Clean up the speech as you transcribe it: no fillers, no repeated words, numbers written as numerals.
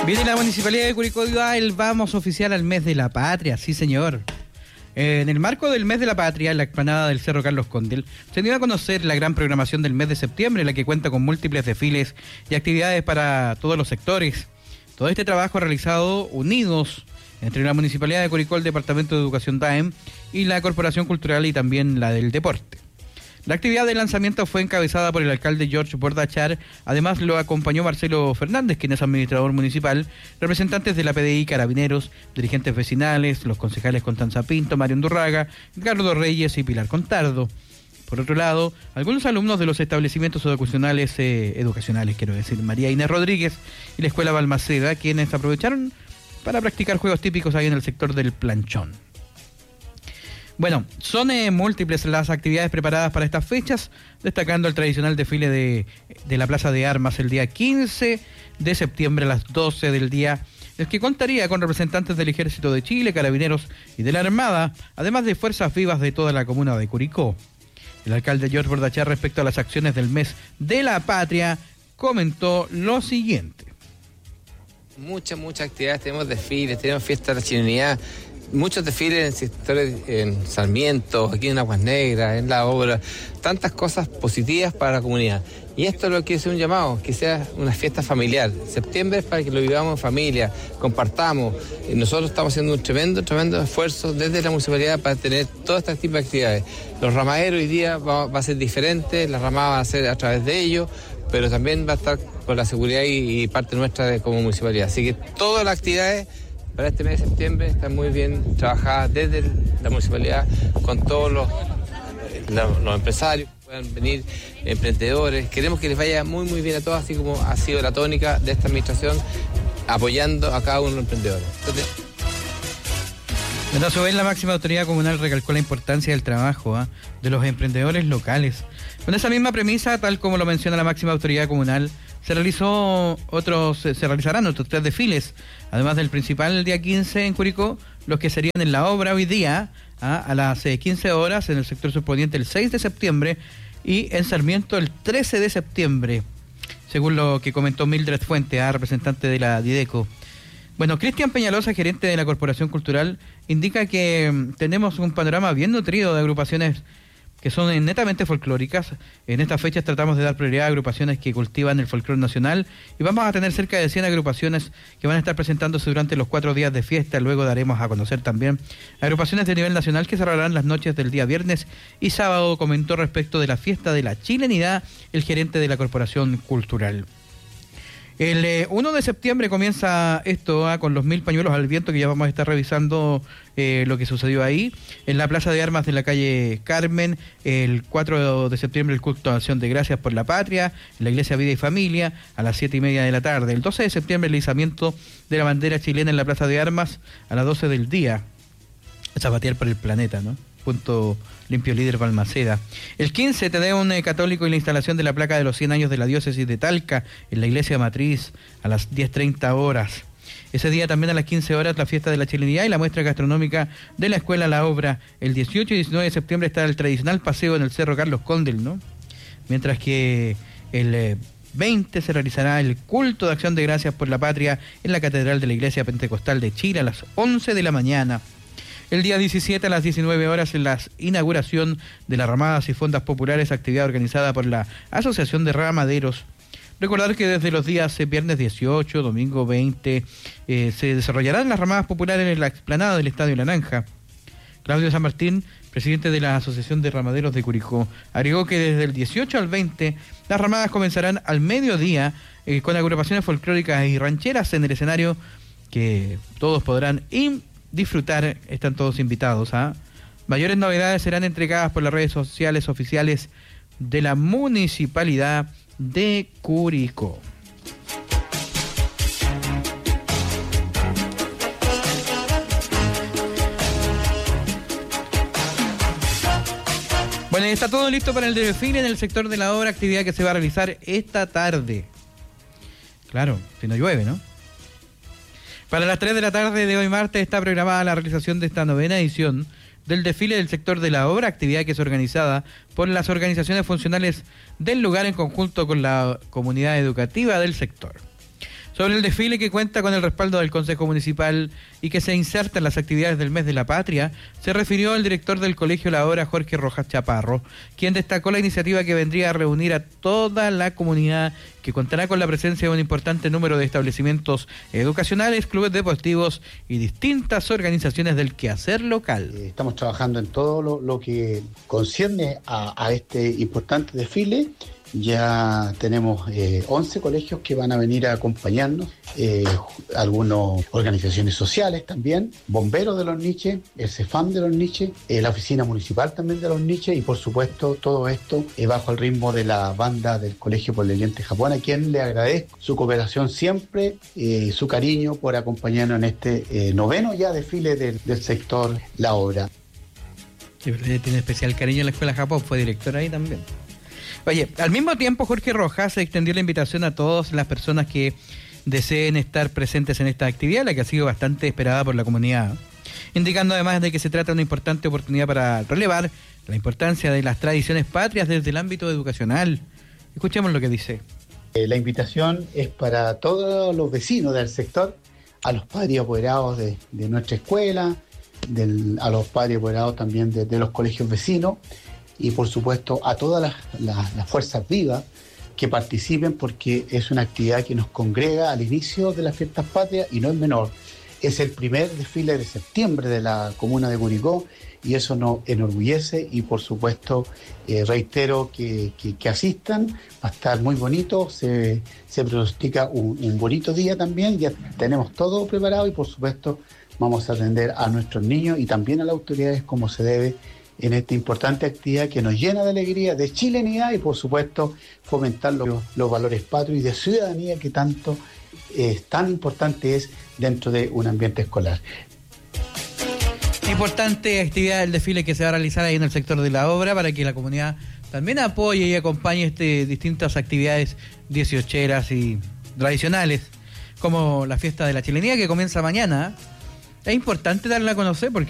Viene la Municipalidad de Curicó y da el vamos oficial al mes de la patria, sí señor. En el marco del mes de la patria, en la explanada del Cerro Carlos Condel, se dio a conocer la gran programación del mes de septiembre, la que cuenta con múltiples desfiles y actividades para todos los sectores. Todo este trabajo realizado unidos entre la Municipalidad de Curicó, el Departamento de Educación DAEM y la Corporación Cultural y también la del Deporte. La actividad de lanzamiento fue encabezada por el alcalde George Bordachar, además lo acompañó Marcelo Fernández, quien es administrador municipal, representantes de la PDI, Carabineros, dirigentes vecinales, los concejales Constanza Pinto, Mario Undurraga, Ricardo Reyes y Pilar Contardo. Por otro lado, algunos alumnos de los establecimientos educacionales, María Inés Rodríguez y la Escuela Balmaceda, quienes aprovecharon para practicar juegos típicos ahí en el sector del planchón. Bueno, son múltiples las actividades preparadas para estas fechas, destacando el tradicional desfile de la Plaza de Armas el día 15 de septiembre a las 12 del día, el que contaría con representantes del Ejército de Chile, Carabineros y de la Armada, además de fuerzas vivas de toda la comuna de Curicó. El alcalde George Bordachar, respecto a las acciones del mes de la patria, comentó lo siguiente. Muchas actividades, tenemos desfiles, tenemos fiesta de la chilenidad, muchos desfiles en sectores, en Sarmiento, aquí en Aguas Negras, en La Obra, tantas cosas positivas para la comunidad. Y esto es lo que es un llamado, que sea una fiesta familiar. Septiembre es para que lo vivamos en familia, compartamos. Nosotros estamos haciendo un tremendo esfuerzo desde la municipalidad para tener todo este tipo de actividades. Los ramaderos hoy día va a ser diferente, las ramadas van a ser a través de ellos, pero también va a estar con la seguridad y parte nuestra como municipalidad. Así que todas las actividades para este mes de septiembre están muy bien trabajadas desde la municipalidad con todos los empresarios, puedan venir emprendedores. Queremos que les vaya muy bien a todos, así como ha sido la tónica de esta administración, apoyando a cada uno de los emprendedores. A su vez, la máxima autoridad comunal recalcó la importancia del trabajo de los emprendedores locales. Con esa misma premisa, tal como lo menciona la máxima autoridad comunal, se realizarán otros 3 desfiles, además del principal el día 15 en Curicó, los que serían en La Obra hoy día, a las 15 horas, en el sector subponiente el 6 de septiembre y en Sarmiento el 13 de septiembre, según lo que comentó Mildred Fuente, representante de la Dideco. Bueno, Cristian Peñalosa, gerente de la Corporación Cultural, indica que tenemos un panorama bien nutrido de agrupaciones que son netamente folclóricas. En estas fechas tratamos de dar prioridad a agrupaciones que cultivan el folclore nacional y vamos a tener cerca de 100 agrupaciones que van a estar presentándose durante los 4 días de fiesta. Luego daremos a conocer también agrupaciones de nivel nacional que cerrarán las noches del día viernes y sábado, comentó respecto de la fiesta de la chilenidad el gerente de la Corporación Cultural. El 1 de septiembre comienza esto con los 1000 pañuelos al viento, que ya vamos a estar revisando lo que sucedió ahí. En la Plaza de Armas de la calle Carmen, el 4 de septiembre el culto de acción de gracias por la patria, en la Iglesia Vida y Familia, a las 7:30 de la tarde. El 12 de septiembre el izamiento de la bandera chilena en la Plaza de Armas a las 12 del día. Zapatear por el planeta, ¿no? Punto Limpio Líder Balmaceda. El 15, Tedeum Católico y la instalación de la placa de los 100 años de la diócesis de Talca en la iglesia matriz a las 10:30 horas. Ese día también a las 15 horas la fiesta de la chilenidad y la muestra gastronómica de la Escuela La Obra. El 18 y 19 de septiembre está el tradicional paseo en el Cerro Carlos Condel, ¿no? Mientras que el 20 se realizará el culto de acción de gracias por la patria en la Catedral de la Iglesia Pentecostal de Chile a las 11 de la mañana. El día 17 a las 19 horas en la inauguración de las ramadas y fondas populares, actividad organizada por la Asociación de Ramaderos. Recordar que desde los días viernes 18, domingo 20, se desarrollarán las ramadas populares en la explanada del Estadio Naranja. Claudio San Martín, presidente de la Asociación de Ramaderos de Curicó, agregó que desde el 18 al 20 las ramadas comenzarán al mediodía con agrupaciones folclóricas y rancheras en el escenario que todos podrán disfrutar. Están todos invitados. Mayores novedades serán entregadas por las redes sociales oficiales de la Municipalidad de Curicó. Bueno, está todo listo para el desfile en el sector de La Obra, actividad que se va a realizar esta tarde. Claro, si no llueve, ¿no? Para las 3 de la tarde de hoy martes está programada la realización de esta 9ª edición del desfile del sector de La Obra, actividad que es organizada por las organizaciones funcionales del lugar en conjunto con la comunidad educativa del sector. Sobre el desfile, que cuenta con el respaldo del Consejo Municipal y que se inserta en las actividades del Mes de la Patria, se refirió el director del Colegio La Obra, Jorge Rojas Chaparro, quien destacó la iniciativa que vendría a reunir a toda la comunidad, que contará con la presencia de un importante número de establecimientos educacionales, clubes deportivos y distintas organizaciones del quehacer local. Estamos trabajando en todo lo que concierne a este importante desfile. Ya tenemos 11 colegios que van a venir a acompañarnos, algunas organizaciones sociales también, bomberos de Los Niches, el CEFAM de Los Niches, la oficina municipal también de Los Niches, y por supuesto todo esto bajo el ritmo de la banda del Colegio Polivalente Japón, a quien le agradezco su cooperación siempre, su cariño por acompañarnos en este noveno ya desfile del sector La Obra. Sí, tiene especial cariño en la Escuela Japón, fue director ahí también. Oye, al mismo tiempo Jorge Rojas extendió la invitación a todas las personas que deseen estar presentes en esta actividad, la que ha sido bastante esperada por la comunidad, indicando además de que se trata de una importante oportunidad para relevar la importancia de las tradiciones patrias desde el ámbito educacional. Escuchemos lo que dice. La invitación es para todos los vecinos del sector, a los padres apoderados de nuestra escuela, a los padres apoderados también de los colegios vecinos, y por supuesto a todas las fuerzas vivas que participen, porque es una actividad que nos congrega al inicio de las fiestas patrias y no es menor. Es el primer desfile de septiembre de la comuna de Curicó y eso nos enorgullece, y por supuesto reitero que asistan, va a estar muy bonito, se pronostica un bonito día también, ya tenemos todo preparado y por supuesto vamos a atender a nuestros niños y también a las autoridades como se debe en esta importante actividad que nos llena de alegría, de chilenidad y por supuesto fomentar los valores patrios y de ciudadanía que tanto tan importante es dentro de un ambiente escolar. Importante actividad del desfile que se va a realizar ahí en el sector de La Obra para que la comunidad también apoye y acompañe distintas actividades 18eras y tradicionales, como la fiesta de la chilenidad que comienza mañana. Es importante darla a conocer porque